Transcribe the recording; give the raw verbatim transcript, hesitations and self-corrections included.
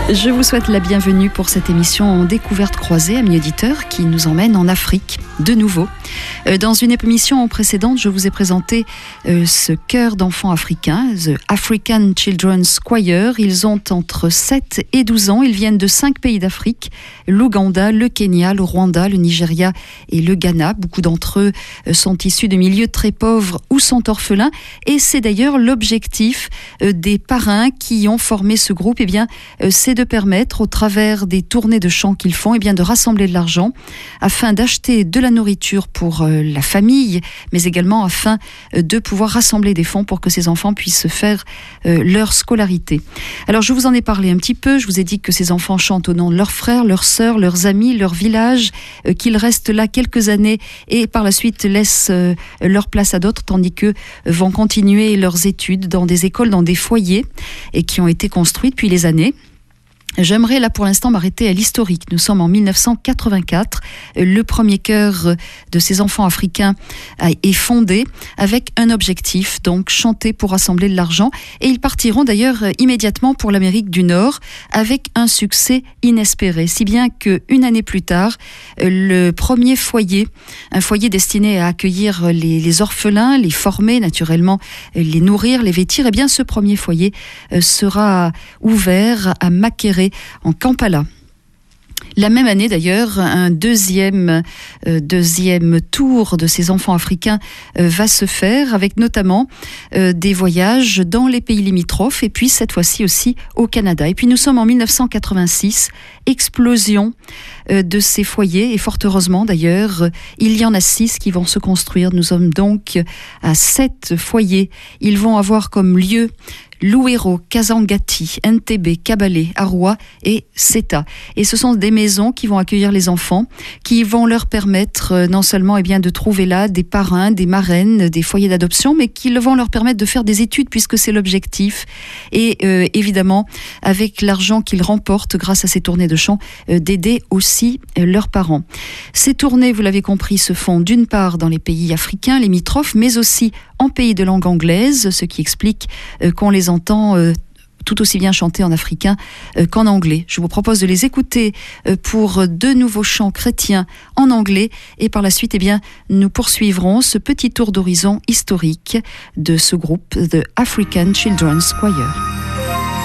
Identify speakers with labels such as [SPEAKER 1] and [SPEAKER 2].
[SPEAKER 1] Je vous souhaite la bienvenue pour cette émission en découverte croisée, amis auditeurs, qui nous emmène en Afrique, de nouveau. Dans une émission précédente, je vous ai présenté euh, ce chœur d'enfants africains, The African Children's Choir. Ils ont entre sept et douze ans. Ils viennent de cinq pays d'Afrique, l'Ouganda, le Kenya, le Rwanda, le Nigeria et le Ghana. Beaucoup d'entre eux sont issus de milieux très pauvres ou sont orphelins. Et c'est d'ailleurs l'objectif euh, des parrains qui ont formé ce groupe. Eh bien, euh, c'est de permettre, au travers des tournées de chant qu'ils font, eh bien, de rassembler de l'argent afin d'acheter de la nourriture pour euh, la famille, mais également afin euh, de pouvoir rassembler des fonds pour que ces enfants puissent faire euh, leur scolarité. Alors, je vous en ai parlé un petit peu. Je vous ai dit que ces enfants chantent au nom de leurs frères, leurs sœurs, leurs amis, leur village, euh, qu'ils restent là quelques années et par la suite laissent euh, leur place à d'autres, tandis qu'eux vont continuer leurs études dans des écoles, dans des foyers et qui ont été construits depuis les années. J'aimerais là pour l'instant m'arrêter à l'historique. Nous sommes en mille neuf cent quatre-vingt-quatre. Le premier chœur de ces enfants africains est fondé avec un objectif, donc chanter pour rassembler de l'argent. Et ils partiront d'ailleurs immédiatement pour l'Amérique du Nord avec un succès inespéré. Si bien qu'une année plus tard, le premier foyer, un foyer destiné à accueillir les, les orphelins, les former naturellement, les nourrir, les vêtir, eh bien ce premier foyer sera ouvert à Makerere, en Kampala. La même année d'ailleurs, un deuxième, euh, deuxième tour de ces enfants africains euh, va se faire avec notamment euh, des voyages dans les pays limitrophes et puis cette fois-ci aussi au Canada. Et puis nous sommes en mille neuf cent quatre-vingt-six, explosion euh, de ces foyers et fort heureusement d'ailleurs, il y en a six qui vont se construire. Nous sommes donc à sept foyers. Ils vont avoir comme lieu Luwero, Kasangati, Entebbe, Kabale, Arua et Seta. Et ce sont des maisons qui vont accueillir les enfants, qui vont leur permettre euh, non seulement eh bien, de trouver là des parrains, des marraines, des foyers d'adoption, mais qui vont leur permettre de faire des études puisque c'est l'objectif. Et euh, évidemment, avec l'argent qu'ils remportent grâce à ces tournées de chant, euh, d'aider aussi euh, leurs parents. Ces tournées, vous l'avez compris, se font d'une part dans les pays africains, limitrophes, mais aussi en pays de langue anglaise, ce qui explique euh, qu'on les entend euh, tout aussi bien chanter en africain euh, qu'en anglais. Je vous propose de les écouter euh, pour deux nouveaux chants chrétiens en anglais et par la suite, eh bien, nous poursuivrons ce petit tour d'horizon historique de ce groupe, The African Children's Choir.